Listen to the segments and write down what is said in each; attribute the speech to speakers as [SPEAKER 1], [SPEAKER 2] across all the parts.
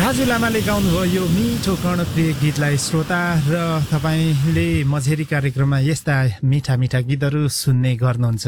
[SPEAKER 1] राजु लामाले गाउनुभयो यो मिठो कर्णप्रिय गीतलाई श्रोता र तपाईले मझेरी कार्यक्रममा यस्ता मिठा मिठा गीतहरू सुन्ने गर्नुहुन्छ।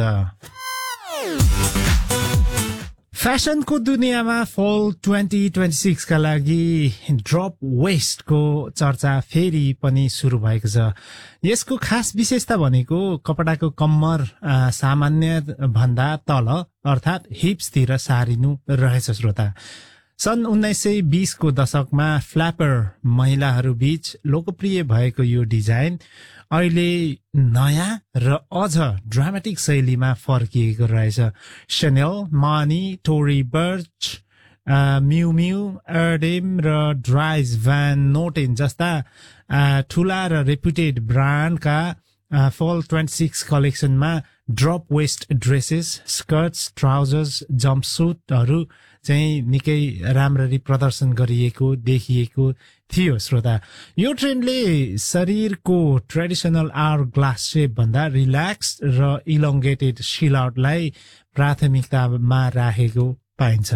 [SPEAKER 1] फ्यासनको दुनियाँमा फल 2026 का लागि ड्रप वेस्टको चर्चा फेरि पनि सुरु भएको छ। यसको खास विशेषता भनेको कपडाको कम्मर सामान्य भन्दा तल अर्थात् हिप्सतिर सारिनु रहेछ। श्रोता, सन् 1920 को दशकमा फ्ल्यापर महिलाहरू बीच लोकप्रिय भएको यो डिजाइन अहिले नयाँ र अझ ड्रामेटिक शैलीमा फर्किएको रहेछ। Chanel, Marni, Tory Burch, Miu Miu, Erdem र Dries Van Noten जस्ता ठूला र रेपुटेड ब्रान्डका फल 26 कलेक्सनमा drop West dresses, skirts, trousers, जम्पसुटहरू चाहिँ निकै राम्ररी प्रदर्शन गरिएको देखिएको थियो। श्रोता, यो ट्रेन्डले शरीरको ट्रेडिसनल आवर ग्लास शेप भन्दा रिल्याक्स र इलोंगेटेड सिलआउटलाई प्राथमिकतामा राखेको पाइन्छ।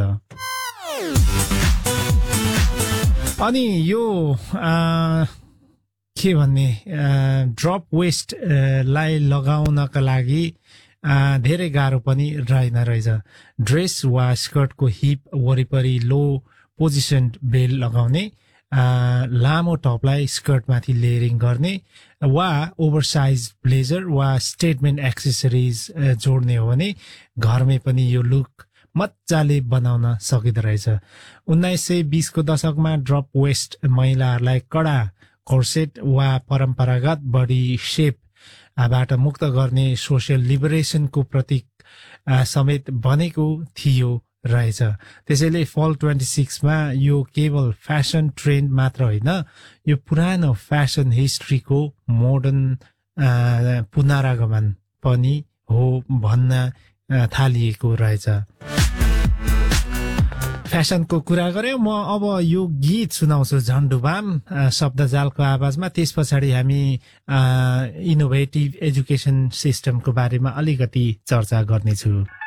[SPEAKER 1] अनि यो के भन्ने ड्रप वेस्ट लाई लगाउनका लागि धेरै गाह्रो पनि रहेन रहेछ। ड्रेस वा स्कर्टको हिप वरिपरि लो पोजिसन बेल्ट लगाउने, लामो टपलाई स्कर्टमाथि लेयरिङ गर्ने वा ओभरसाइज ब्लेजर वा स्टेटमेन्ट एक्सेसरिज जोड्ने हो भने घरमै पनि यो लुक मजाले बनाउन सकिँदो रहेछ। 1920 को दशकमा ड्रप वेस्ट महिलाहरूलाई कडा कोर्सेट वा परम्परागत बडी शेप बाट मुक्त गर्ने सोसियल लिबरेसनको प्रतीक समेत बनेको थियो रहेछ। त्यसैले फल 26 मा यो केवल फ्यासन ट्रेन्ड मात्र होइन, यो पुरानो फ्यासन हिस्ट्रीको मोडर्न पुनरागमन पनि हो भन्न थालिएको रहेछ। फ्यासनको कुरा गर्यो, म अब यो गीत सुनाउँछु झन्डुबाम शब्दजालको आवाजमा। त्यस पछाडि हामी इनोभेटिभ एजुकेसन सिस्टमको बारेमा अलिकति चर्चा गर्नेछु।